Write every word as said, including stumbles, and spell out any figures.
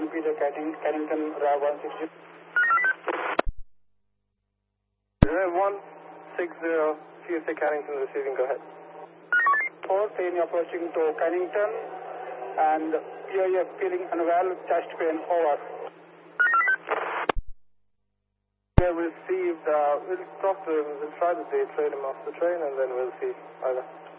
N P J Carrington, R A V one sixty. R A V one sixty, C S A Carrington receiving, go ahead. four, train approaching to Carrington and P I F feeling unwell, chest pain, over. We have received, uh, we'll talk to him, we'll try to train him off the train and then we'll see either.